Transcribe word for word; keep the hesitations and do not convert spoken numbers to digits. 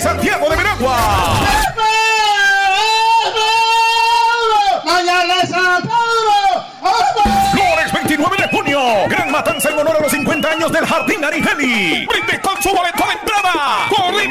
Santiago de Veragua. ¡Mañana es San Pedro! Flores, veintinueve de junio. Gran matanza en honor a los cincuenta años del Jardín Arigeli. Brinde con su boleto de entrada. Coordina